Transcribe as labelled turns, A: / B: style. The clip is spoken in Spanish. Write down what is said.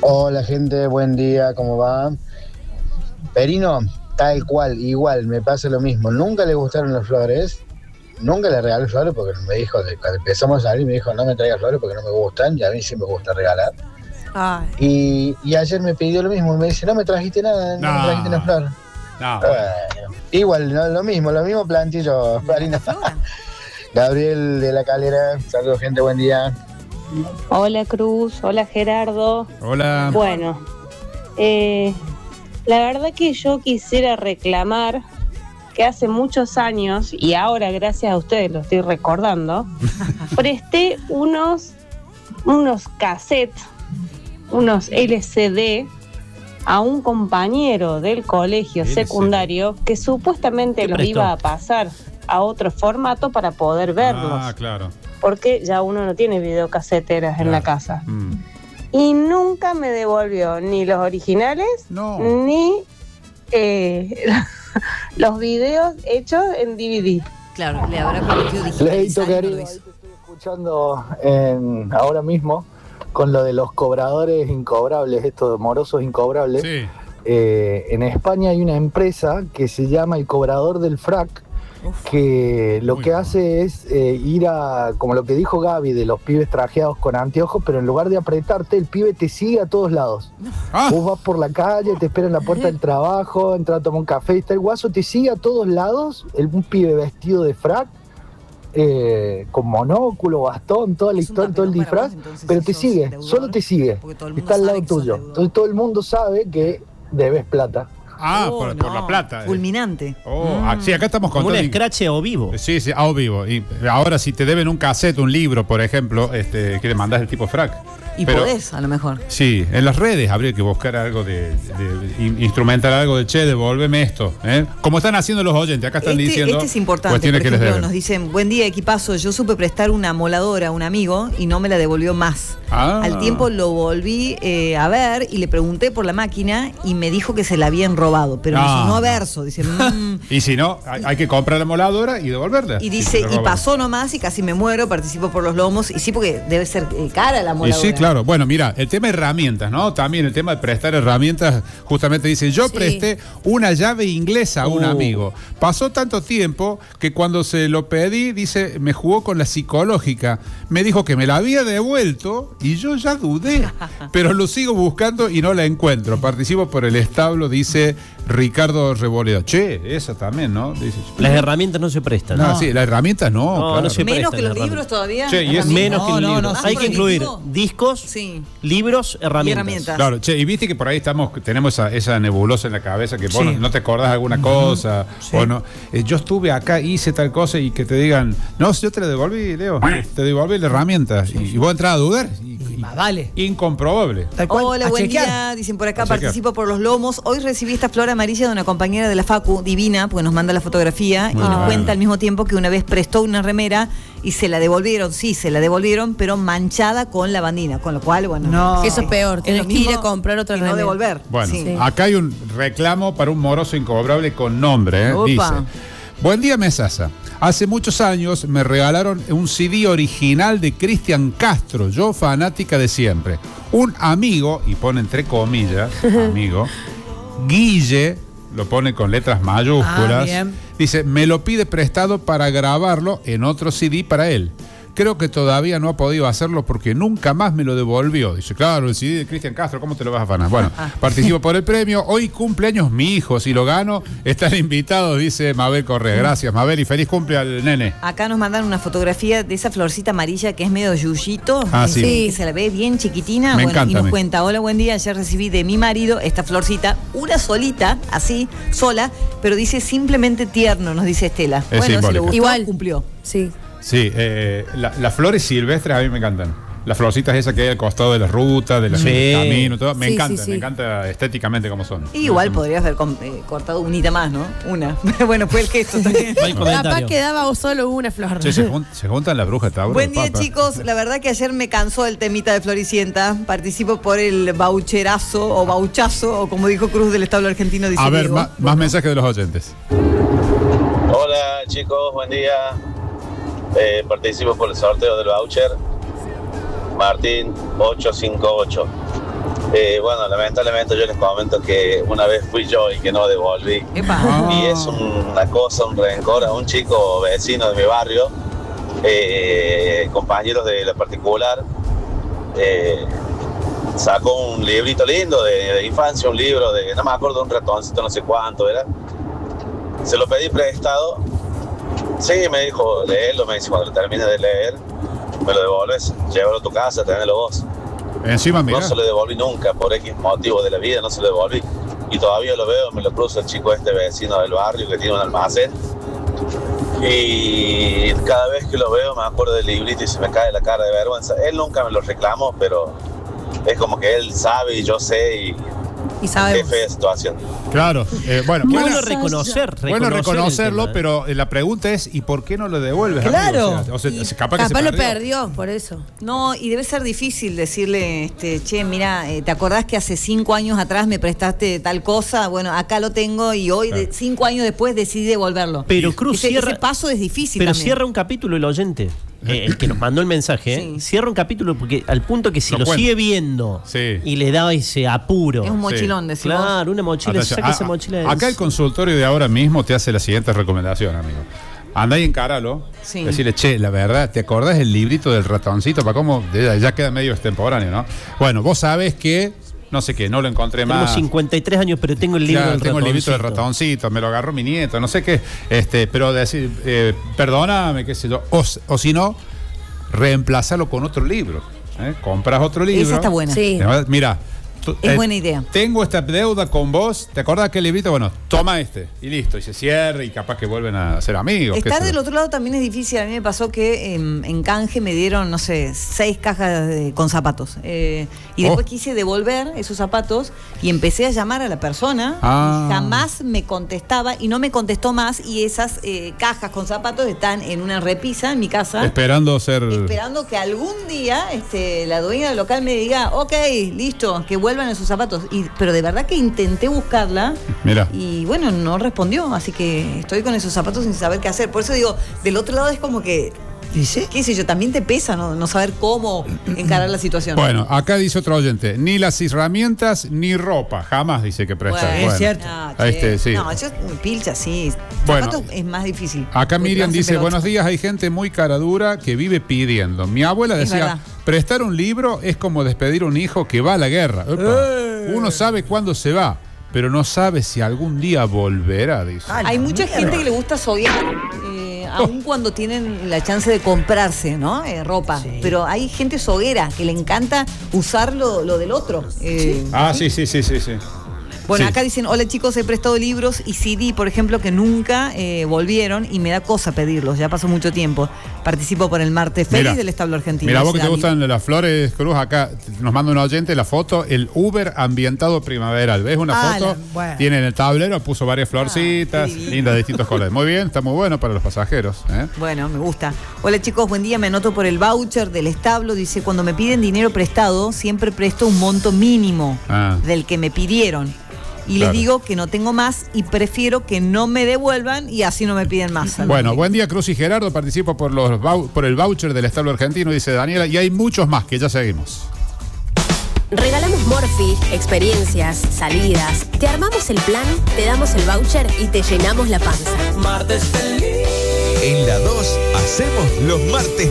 A: Hola gente, buen día, ¿cómo va? Perino, tal cual, igual, me pasa lo mismo. Nunca le gustaron las flores, nunca le regalé flores porque me dijo, cuando empezamos a salir, me dijo, no me traigas flores porque no me gustan, y a mí sí me gusta regalar. Y ayer me pidió lo mismo, me dice, no me trajiste nada, no me trajiste una flor.
B: No.
A: Igual, no, lo mismo plantillo, Perino. Gabriel de la Calera, saludos gente, buen día.
C: Hola Cruz, hola Gerardo.
B: Hola.
C: Bueno, la verdad que yo quisiera reclamar que hace muchos años, y ahora gracias a ustedes lo estoy recordando, presté unos cassettes, unos LCD a un compañero del colegio secundario que supuestamente los iba a pasar a otro formato para poder verlos.
B: Ah, claro.
C: Porque ya uno no tiene videocaseteras en la casa. Y nunca me devolvió ni los originales, ni los videos hechos en DVD.
D: Claro, le habrá permitido digitalizar.
E: Querido, estoy escuchando ahora mismo con lo de los cobradores incobrables, estos de morosos incobrables.
B: Sí.
E: En España hay una empresa que se llama El Cobrador del Frac, que lo que hace es ir a, como lo que dijo Gaby, de los pibes trajeados con anteojos, pero en lugar de apretarte, el pibe te sigue a todos lados. Vos vas por la calle, te espera en la puerta del trabajo, entra a tomar un café y está el guaso, te sigue a todos lados, un pibe vestido de frac, con monóculo, bastón, toda la historia, todo el disfraz, pero te sigue, solo te sigue, está al lado tuyo. Entonces todo el mundo sabe que debes plata.
B: Por la plata.
D: Fulminante.
B: Sí, acá estamos contando.
F: Un scratch o vivo.
B: Sí, o vivo. Y ahora, si te deben un cassette, un libro, por ejemplo, que le mandás el tipo frac.
D: Y podés, a lo mejor.
B: Sí, en las redes habría que buscar algo de instrumental, algo de devuélveme esto. Como están haciendo los oyentes, acá están diciendo.
D: Este es importante, por ejemplo, nos dicen, buen día, equipazo, yo supe prestar una moladora a un amigo y no me la devolvió más. Al tiempo lo volví a ver y le pregunté por la máquina y me dijo que se la habían robado, pero me sonó a verso. Dice,
B: Y si no, hay que comprar la moladora y devolverla.
D: Y dice, y pasó nomás y casi me muero, participo por los lomos. Y sí, porque debe ser cara la moladora.
B: Y sí, claro. Bueno, mira, el tema de herramientas, ¿no? También el tema de prestar herramientas, justamente dice, yo presté una llave inglesa a un amigo. Pasó tanto tiempo que cuando se lo pedí, dice, me jugó con la psicológica. Me dijo que me la había devuelto y yo ya dudé, pero lo sigo buscando y no la encuentro. Participo por el establo, dice Ricardo Reboledo. Esa también, ¿no? Dice,
F: las herramientas no se prestan.
B: No, sí, las herramientas no.
F: Claro. No se
D: menos
F: prestan,
D: que los libros todavía.
B: Y es
F: menos que los libros. Hay que incluir discos, libros, herramientas.
B: Claro, y viste que por ahí tenemos esa nebulosa en la cabeza que vos no te acordás de alguna cosa. O no. Yo estuve acá, hice tal cosa y que te digan, no, yo te la devolví, Leo. Te devolví la herramienta. Y vos entras a dudar.
D: Vale.
B: Incomprobable.
D: Hola, buen día. Dicen por acá, participo por los lomos. Hoy recibí esta flor amarilla de una compañera de la Facu, divina, porque nos manda la fotografía y nos cuenta al mismo tiempo que una vez prestó una remera y se la devolvieron, pero manchada con lavandina, con lo cual, bueno,
G: eso es peor, tienes que ir a comprar otra remera.
D: No devolver.
B: Bueno, acá hay un reclamo para un moroso incobrable con nombre, dice. Buen día, Mesasa. Hace muchos años me regalaron un CD original de Cristian Castro, yo fanática de siempre. Un amigo, y pone entre comillas, amigo, Guille, lo pone con letras mayúsculas, dice, me lo pide prestado para grabarlo en otro CD para él. Creo que todavía no ha podido hacerlo porque nunca más me lo devolvió. Dice, claro, el CD de Cristian Castro, ¿cómo te lo vas a afanar? Bueno, participo por el premio. Hoy cumpleaños mi hijo. Si lo gano, están invitados, dice Mabel Correa. Gracias, Mabel, y feliz cumple al nene.
D: Acá nos mandan una fotografía de esa florcita amarilla que es medio yuyito. Que se la ve bien chiquitina.
B: Me encanta,
D: y nos cuenta, hola, buen día. Ayer recibí de mi marido esta florcita, una solita, así, sola, pero dice simplemente tierno, nos dice Estela.
B: Es
D: bueno, si lo gustó,
G: igual
D: cumplió.
G: Sí.
B: Sí, las flores silvestres a mí me encantan. Las florcitas esas que hay al costado de la ruta, de los caminos, todo. Me encanta estéticamente como son.
D: Y igual podrías haber cortado unita más, ¿no? Una. Pero bueno, fue el gesto también.
G: Capaz quedaba solo una flor.
B: Sí, se juntan las brujas, Tauro.
D: Buen día, chicos. La verdad que ayer me cansó el temita de Floricienta. Participo por el voucherazo o vouchazo, o como dijo Cruz del establo argentino. Dice
B: a ver, más mensajes de los oyentes.
H: Hola, chicos. Buen día. Participo por el sorteo del voucher. Martín 858. Bueno, lamentablemente yo les comento que una vez fui yo y que no devolví. Y es una cosa, un rencor a un chico vecino de mi barrio, compañeros de la particular. Sacó un librito lindo de infancia, un libro de, no me acuerdo, un ratoncito, no sé cuánto era. Se lo pedí prestado. Sí, me dijo, léelo, me dice, cuando lo termine de leer, me lo devolves, llévalo a tu casa, tenelo vos.
B: Encima, mira.
H: No se lo devolví nunca, por X motivo de la vida, no se lo devolví. Y todavía lo veo, me lo cruzo el chico vecino del barrio que tiene un almacén. Y cada vez que lo veo me acuerdo del librito y se me cae la cara de vergüenza. Él nunca me lo reclamó, pero es como que él sabe y yo sé y
D: sabemos.
H: Qué fea situación.
B: Claro, bueno
F: reconocerlo,
B: pero la pregunta es, ¿y por qué no lo devuelves?
G: Claro.
B: Amigo? O sea,
G: capaz lo perdió, por eso.
D: No, y debe ser difícil decirle, che, mira, ¿te acordás que hace 5 años atrás me prestaste tal cosa? Bueno, acá lo tengo y hoy, 5 años después, decidí devolverlo.
F: Pero Cruz,
D: ese paso es difícil.
F: Pero
D: también.
F: Cierra un capítulo el oyente. El que nos mandó el mensaje, cierra un capítulo porque al punto que si lo sigue viendo y le da ese apuro.
D: Es un mochilón, decimos.
F: Claro, una mochila. Saca esa mochila.
B: Acá el consultorio de ahora mismo te hace la siguiente recomendación, amigo. Andá y encáralo. Decirle, che, la verdad, ¿te acordás el librito del ratoncito? Para cómo ya queda medio extemporáneo, ¿no? Bueno, vos sabés que no sé qué, no lo encontré más.
F: Tengo 53 años, pero tengo el libro del
B: ratoncito. Tengo el librito del ratoncito, me lo agarró mi nieto, no sé qué. Pero decir, perdóname, qué sé yo. O si no, reemplazarlo con otro libro. Compras otro libro.
D: Esa está buena. Sí.
B: Mira.
D: Es buena idea.
B: Tengo esta deuda con vos. ¿Te acordás que el librito? Bueno, toma este. Y listo. Y se cierra y capaz que vuelven a ser amigos.
D: Estar del otro lado también es difícil. A mí me pasó que en canje me dieron, no sé, 6 cajas con zapatos. Y después quise devolver esos zapatos y empecé a llamar a la persona. Y jamás me contestaba y no me contestó más. Y esas cajas con zapatos están en una repisa en mi casa.
B: Esperando
D: que algún día la dueña del local me diga, ok, listo, que vuelvan esos zapatos. Pero de verdad que intenté buscarla.
B: Mirá.
D: Y bueno, no respondió. Así que estoy con esos zapatos sin saber qué hacer. Por eso digo, del otro lado es como que, qué sé yo, también te pesa no saber cómo encarar la situación.
B: Bueno, acá dice otro oyente, ni las herramientas ni ropa, jamás dice que presta.
G: Bueno, es cierto.
B: Sí.
D: No, yo pilcha, sí.
B: Bueno,
D: zapatos es más difícil.
B: Acá Miriam dice, buenos días, hay gente muy cara dura que vive pidiendo. Mi abuela decía, prestar un libro es como despedir a un hijo que va a la guerra. Uno sabe cuándo se va, pero no sabe si algún día volverá, dice.
D: Hay mucha gente que le gusta soguear, aun cuando tienen la chance de comprarse, ¿no? Ropa. Sí. Pero hay gente soguera que le encanta usar lo del otro.
B: Sí.
D: Bueno, acá dicen, hola chicos, he prestado libros y CD, por ejemplo, que nunca volvieron y me da cosa pedirlos, ya pasó mucho tiempo. Participo por el Martes Feliz del Establo Argentino.
B: Mira, vos que te gustan las flores, Cruz, acá nos manda un oyente la foto, el Uber ambientado primaveral. ¿Ves una foto? Tiene en el tablero, puso varias florcitas, lindas de distintos colores. Muy bien, está muy bueno para los pasajeros.
D: Bueno, me gusta. Hola chicos, buen día, me anoto por el voucher del establo. Dice, cuando me piden dinero prestado, siempre presto un monto mínimo del que me pidieron. Y les digo que no tengo más y prefiero que no me devuelvan y así no me piden más.
B: Bueno, buen día Cruz y Gerardo, participo por el voucher del Establo Argentino, dice Daniela, y hay muchos más que ya seguimos.
I: Regalamos Morphy, experiencias, salidas, te armamos el plan, te damos el voucher y te llenamos la panza.
J: Martes Feliz. En la 2 hacemos los martes